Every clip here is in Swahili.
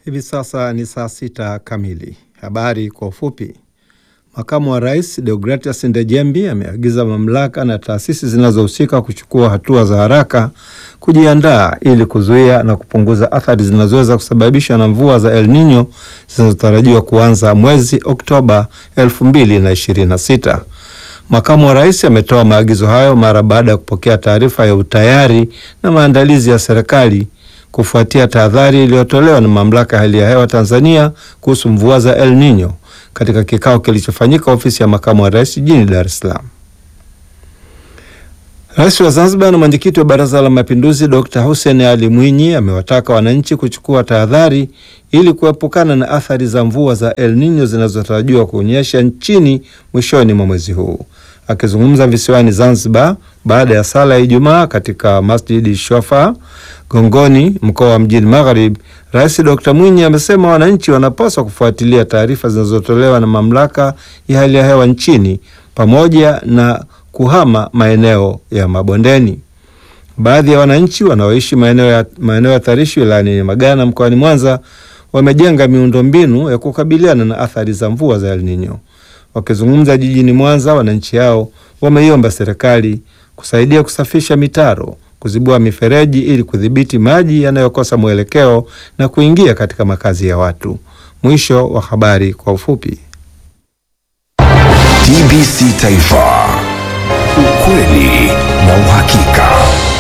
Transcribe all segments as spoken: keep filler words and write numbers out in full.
Hivi sasa ni saa sita kamili. Habari kwa ufupi. Makamu wa Rais Deogratias Ndejembi ameagiza mamlaka na taasisi zinazohusika kuchukua hatua za haraka kujiandaa ili kuzuia na kupunguza athari zinazoweza kusababishwa na mvua za El Nino zinazotarajiwa kuanza mwezi Oktoba elfu mbili na ishirini na sita. Makamu wa Rais ametoa maagizo hayo mara baada ya kupokea taarifa ya utayari na maandalizi ya serikali kufuatia tahadhari iliyotolewa na Mamlaka ya Hali ya Hewa Tanzania kuhusu mvua za El Nino katika kikao kilichofanyika ofisi ya Makamu wa Rais jijini Dar es Salaam. Rais wa Zanzibar na mwenyekiti wa Baraza la Mapinduzi Dokta Hussein Ali Mwinyi amewataka wananchi kuchukua tahadhari ili kuepukana na athari za mvua za El Nino zinazotarajiwa kuonyesha nchini mwishoni mwa mwezi huu. Akizungumza visiwani Zanzibar baada ya sala ya Ijumaa katika Masjid Shofa Gongoni, mkoa wa Mjini Magharibi, Rais Dokta Mwinyi amesema wananchi wanapaswa kufuatilia taarifa zinazotolewa na Mamlaka ya Hali ya Hewa nchini pamoja na kuhama maeneo ya mabondeni. Baadhi ya wananchi wanaoishi maeneo ya maeneo ya hatarishi wilayani Nyamagana mkoani Mwanza wamejenga miundombinu ya kukabiliana na athari za mvua za El Nino. Wakizungumza jijini Mwanza, wananchi hao wameiomba serikali kusaidia kusafisha mitaro, kuzibua mifereji ili kudhibiti maji yanayokosa mwelekeo na kuingia katika makazi ya watu. Mwisho wa habari kwa ufupi. T B C Taifa, ukweli na uhakika.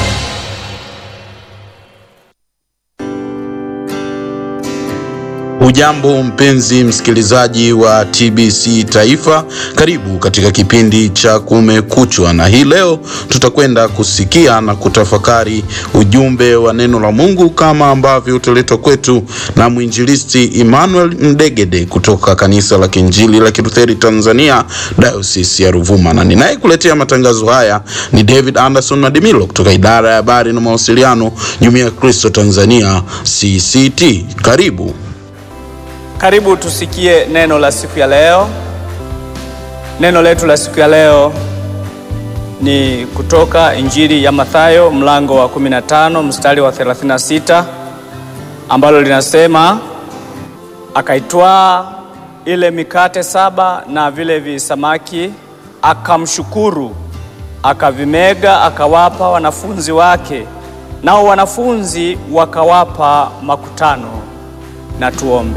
Ujambo mpenzi msikilizaji wa T B C Taifa, karibu katika kipindi cha Kumekuchwa, na hii leo tutakwenda kusikia na kutafakari ujumbe wa neno la Mungu kama ambavyo utaletwa kwetu na mwinjilisti Emmanuel Mdegede kutoka kanisa la Kiinjili la Kilutheri Tanzania Diocese ya Ruvuma, na ninayekuletea matangazo haya ni David Anderson Madimilo kutoka idara ya habari na mawasiliano Jumuiya ya Kristo Tanzania C C T. Karibu. Karibu tusikie neno la siku ya leo. Neno letu la siku ya leo ni kutoka Injili ya Mathayo mlango wa kumi na tano mstari wa thelathini na sita, ambalo linasema, akaitwaa ile mikate saba na vile visamaki, akamshukuru, akavimega, akawapa wanafunzi wake, nao wanafunzi wakawapa makutano. Na tuombe.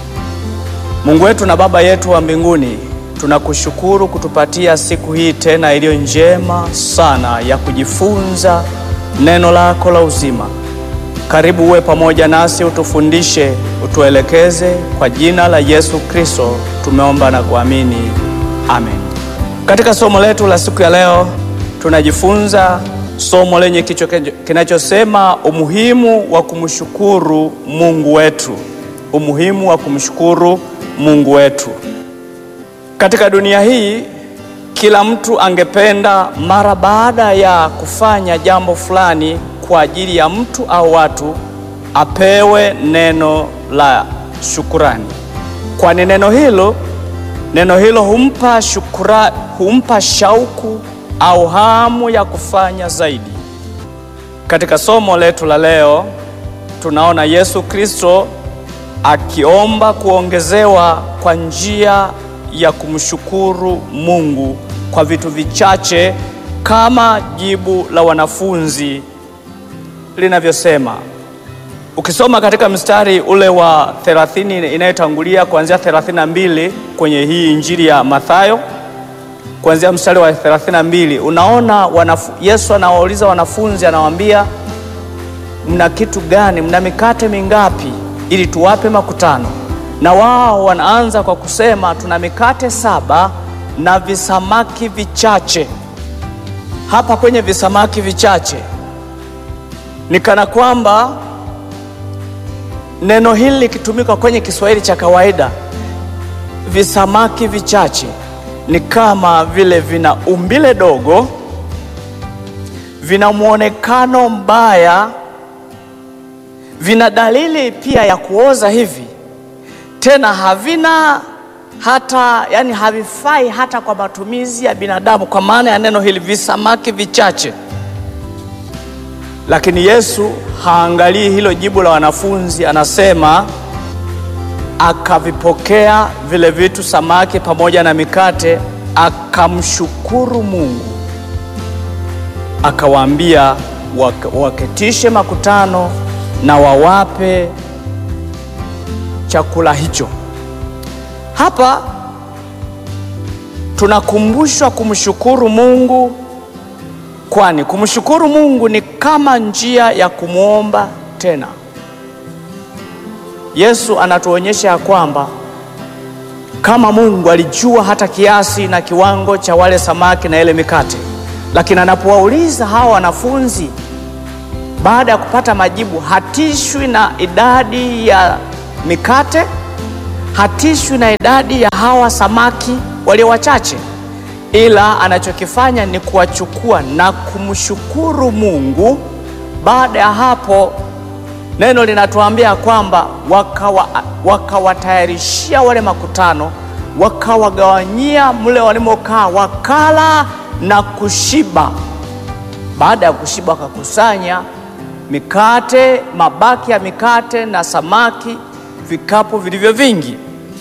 Mungu wetu na Baba yetu wa mbinguni, tunakushukuru kutupatia siku hii tena iliyo njema sana ya kujifunza neno lako la uzima. Karibu uwe pamoja nasi, utufundishe, utuelekeze, kwa jina la Yesu Kristo tumeomba na kuamini. Amen. Katika somo letu la siku ya leo tunajifunza somo lenye kichwa kinachosema umuhimu wa kumshukuru Mungu wetu. Umuhimu wa kumshukuru Mungu wetu. Katika dunia hii, kila mtu angependa mara baada ya kufanya jambo fulani kwa ajili ya mtu au watu, apewe neno la shukurani. Kwani neno hilo, neno hilo humpa shukura, humpa shauku au hamu ya kufanya zaidi. Katika somo letu la leo, tunaona Yesu Kristo akiomba kuongezewa kwa njia ya kumshukuru Mungu kwa vitu vichache, kama jibu la wanafunzi linavyosema. Ukisoma katika mstari ule wa thelathini inayotangulia kuanzia thelathini na mbili kwenye hii Injili ya Mathayo, kuanzia mstari wa thelathini na mbili, unaona wanafu, Yesu anawauliza wanafunzi, anawaambia, mna kitu gani? Mna mikate mingapi ili tuwape makutano? Na wao wanaanza kwa kusema, tuna mikate saba na visamaki vichache. Hapa kwenye visamaki vichache, ni kana kwamba neno hili likitumika kwenye Kiswahili cha kawaida, visamaki vichache ni kama vile vina umbile dogo, vina muonekano mbaya, vina dalili pia ya kuoza hivi, tena havina hata, yani havifai hata kwa matumizi ya binadamu, kwa maana ya neno hili visamaki vichache. Lakini Yesu haangalii hilo jibu la wanafunzi, anasema akavipokea vile vitu, samaki pamoja na mikate, akamshukuru Mungu, akawaambia waketishe makutano na wawape chakula hicho. Hapa tunakumbushwa kumshukuru Mungu, kwani kumshukuru Mungu ni kama njia ya kumwomba tena. Yesu anatuonyesha ya kwamba kama Mungu alijua hata kiasi na kiwango cha wale samaki na ile mikate, lakini anapowauliza hawa wanafunzi, baada ya kupata majibu, hatishwi na idadi ya mikate, hatishwi na idadi ya hawa samaki walio wachache, ila anachokifanya ni kuwachukua na kumshukuru Mungu. Baada ya hapo, neno linatuambia kwamba wakawatayarishia waka wale makutano, wakawagawanyia mle walimokaa, wakala na kushiba. Baada ya kushiba, wakakusanya mikate, mabaki ya mikate na samaki, vikapu vilivyo vingi.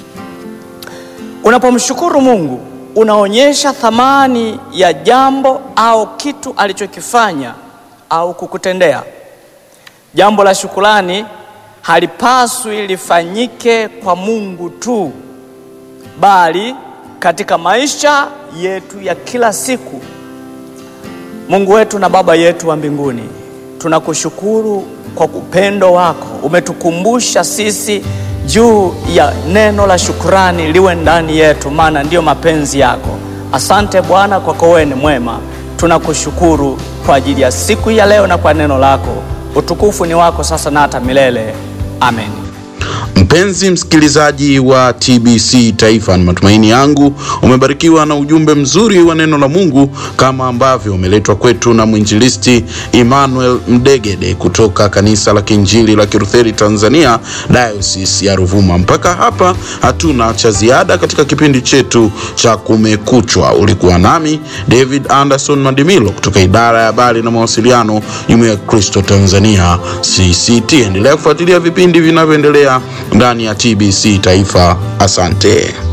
Unapomshukuru Mungu, unaonyesha thamani ya jambo au kitu alichokifanya au kukutendea. Jambo la shukrani halipaswi lifanyike kwa Mungu tu, bali katika maisha yetu ya kila siku. Mungu wetu na Baba yetu wa mbinguni, tunakushukuru kwa upendo wako. Umetukumbusha sisi juu ya neno la shukrani liwe ndani yetu, maana ndio mapenzi yako. Asante Bwana, kwako wewe ni mwema. Tunakushukuru kwa ajili ya siku ya leo na kwa neno lako. Utukufu ni wako sasa na hata milele. Amen. Mpenzi msikilizaji wa T B C Taifa, ni matumaini yangu umebarikiwa na ujumbe mzuri wa neno la Mungu kama ambavyo umeletwa kwetu na mwinjilisti Emmanuel Mdegede kutoka kanisa la Kiinjili la Kilutheri Tanzania, Diocese ya Ruvuma. Mpaka hapa hatuna cha ziada katika kipindi chetu cha Kumekuchwa. Ulikuwa nami David Anderson Madimilo kutoka idara ya habari na mawasiliano, Jumuiya ya Kristo Tanzania C C T. Endelea kufuatilia vipindi vinavyoendelea ndani ya T B C Taifa. Asante.